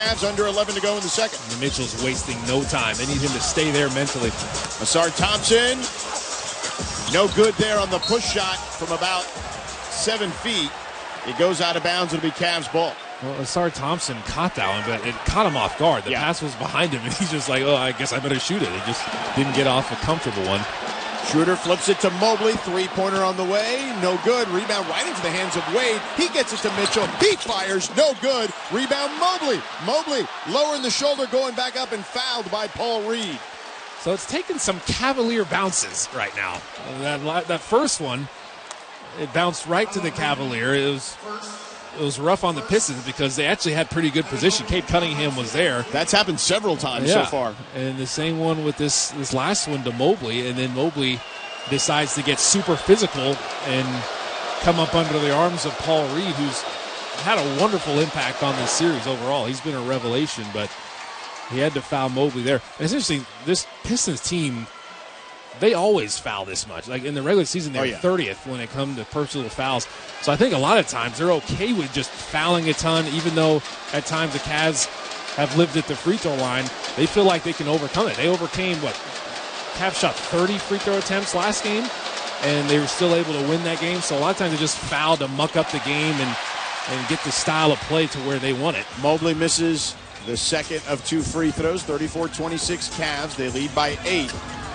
Cavs under 11 to go in the second. And Mitchell's wasting no time. They need him to stay there mentally. Ausar Thompson, no good there on the push shot from about 7 feet. It goes out of bounds. It'll be Cavs ball. Well, Ausar Thompson caught that one, but it caught him off guard. The pass was behind him, and he's just like, oh, I guess I better shoot it. He just didn't get off a comfortable one. Schroeder flips it to Mobley. Three-pointer on the way. No good. Rebound right into the hands of Wade. He gets it to Mitchell. He fires. No good. Rebound Mobley. Mobley lowering the shoulder, going back up and fouled by Paul Reed. So it's taken some Cavalier bounces right now. That first one, it bounced right to the Cavalier. It was rough on the Pistons because they actually had pretty good position. Cade Cunningham was there. That's happened several times so far. And the same one with this last one to Mobley, and then Mobley decides to get super physical and come up under the arms of Paul Reed, who's had a wonderful impact on this series overall. He's been a revelation, but he had to foul Mobley there. And it's interesting, this Pistons team, they always foul this much. Like in the regular season, they're 30th when it comes to personal fouls. So I think a lot of times they're okay with just fouling a ton, even though at times the Cavs have lived at the free throw line. They feel like they can overcome it. They overcame, Cavs shot 30 free throw attempts last game, and they were still able to win that game. So a lot of times they just foul to muck up the game and get the style of play to where they want it. Mobley misses the second of 2 free throws. 34-26 Cavs. They lead by 8.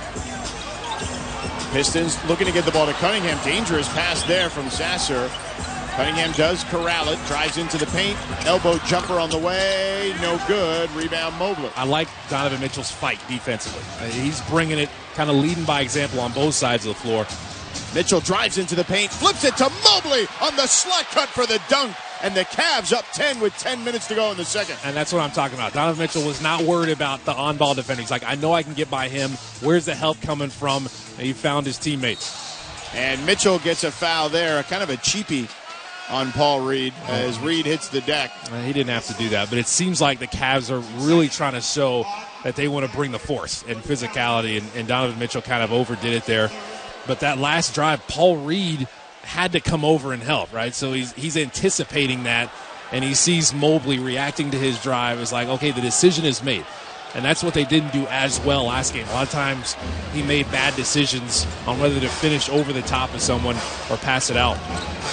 Pistons looking to get the ball to Cunningham. Dangerous pass there from Sasser. Cunningham does corral it, drives into the paint. Elbow jumper on the way. No good. Rebound Mobley. I like Donovan Mitchell's fight defensively. He's bringing it, kind of leading by example on both sides of the floor. Mitchell drives into the paint, flips it to Mobley on the slot cut for the dunk. And the Cavs up 10 with 10 minutes to go in the second. And that's what I'm talking about. Donovan Mitchell was not worried about the on-ball defending. He's like, I know I can get by him. Where's the help coming from? And he found his teammates. And Mitchell gets a foul there, kind of a cheapie on Paul Reed as Reed hits the deck. He didn't have to do that, but it seems like the Cavs are really trying to show that they want to bring the force and physicality, and Donovan Mitchell kind of overdid it there. But that last drive, Paul Reed had to come over and help, right? So he's anticipating that, and he sees Mobley reacting to his drive. It's like, okay, the decision is made. And that's what they didn't do as well last game. A lot of times he made bad decisions on whether to finish over the top of someone or pass it out.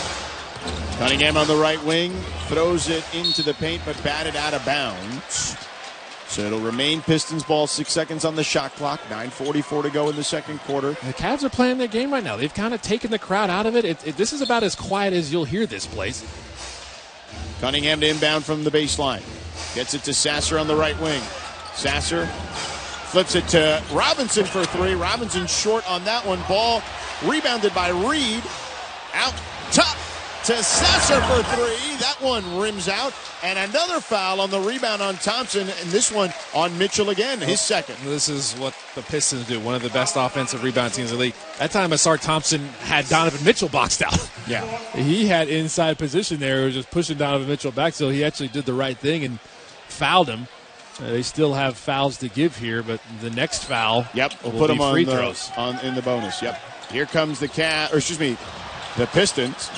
Cunningham on the right wing, throws it into the paint, but batted out of bounds. So it'll remain Pistons ball, 6 seconds on the shot clock, 9:44 to go in the second quarter. The Cavs are playing their game right now. They've kind of taken the crowd out of it. This is about as quiet as you'll hear this place. Cunningham to inbound from the baseline. Gets it to Sasser on the right wing. Sasser flips it to Robinson for 3. Robinson short on that one. Ball rebounded by Reed. Out top to Sasser for 3. That one rims out. And another foul on the rebound on Thompson, and this one on Mitchell again, his second. This is what the Pistons do, one of the best offensive rebound teams in the league. That time, Ausar Thompson had Donovan Mitchell boxed out. Yeah. He had inside position there. He was just pushing Donovan Mitchell back, so he actually did the right thing and fouled him. They still have fouls to give here, but the next foul we'll will put be them free throws. in the bonus. Yep. Here comes the Pistons.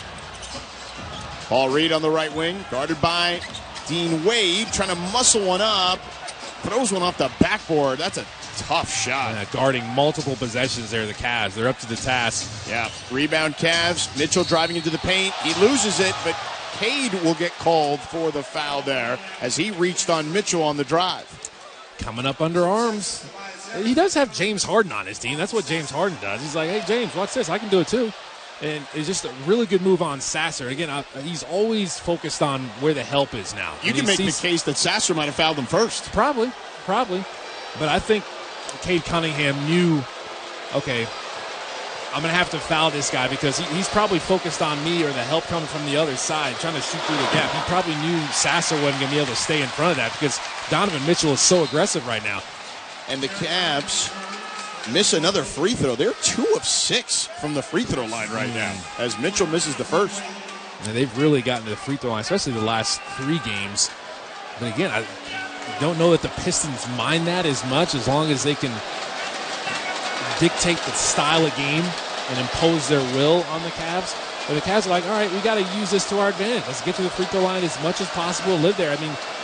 Paul Reed on the right wing, guarded by Dean Wade, trying to muscle one up. Throws one off the backboard. That's a tough shot. Guarding multiple possessions there, the Cavs. They're up to the task. Yeah. Rebound Cavs. Mitchell driving into the paint. He loses it, but Cade will get called for the foul there as he reached on Mitchell on the drive. Coming up under arms. He does have James Harden on his team. That's what James Harden does. He's like, hey, James, watch this. I can do it too. And it's just a really good move on Sasser. Again, he's always focused on where the help is now. You can make the case that Sasser might have fouled him first. Probably. But I think Cade Cunningham knew, okay, I'm going to have to foul this guy because he's probably focused on me or the help coming from the other side, trying to shoot through the gap. He probably knew Sasser wasn't going to be able to stay in front of that because Donovan Mitchell is so aggressive right now. And the Cavs miss another free throw. They're 2 of 6 from the free throw line right now as Mitchell misses the first. And they've really gotten to the free throw line, especially the last 3 games. But again, I don't know that the Pistons mind that as much as long as they can dictate the style of game and impose their will on the Cavs. But the Cavs are like, all right, we got to use this to our advantage. Let's get to the free throw line as much as possible, live there. I mean,